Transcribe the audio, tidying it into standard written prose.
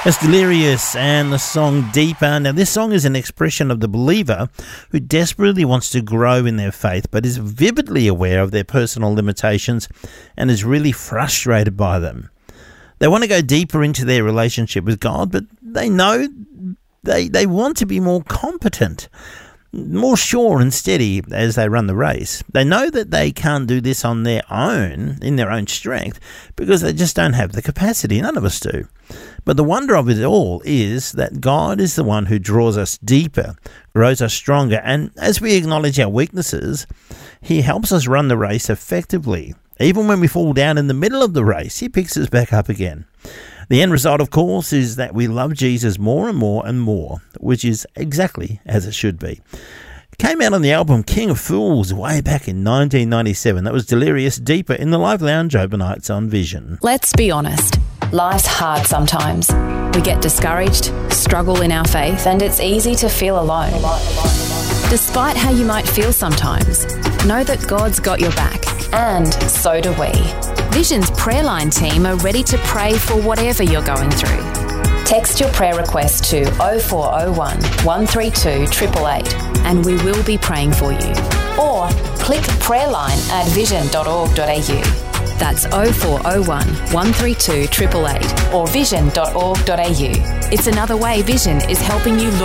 It's Delirious and the song Deeper. Now, this song is an expression of the believer who desperately wants to grow in their faith, but is vividly aware of their personal limitations and is really frustrated by them. They want to go deeper into their relationship with God, but they know they want to be more competent, more sure and steady as they run the race. They know that they can't do this on their own, in their own strength, because they just don't have the capacity. None of us do. But the wonder of it all is that God is the one who draws us deeper, grows us stronger, and as we acknowledge our weaknesses, He helps us run the race effectively. Even when we fall down in the middle of the race, He picks us back up again. The end result, of course, is that we love Jesus more and more and more, which is exactly as it should be. It came out on the album King of Fools way back in 1997. That was Delirious, Deeper in the Live Lounge overnights on Vision. Let's be honest. Life's hard sometimes. We get discouraged, struggle in our faith, and it's easy to feel alone. Despite how you might feel sometimes, know that God's got your back, and so do we. Vision's prayer line team are ready to pray for whatever you're going through. Text your prayer request to 0401 132 888 and we will be praying for you. Or click prayerline at vision.org.au. That's 0401 132 888 or vision.org.au. It's another way Vision is helping you look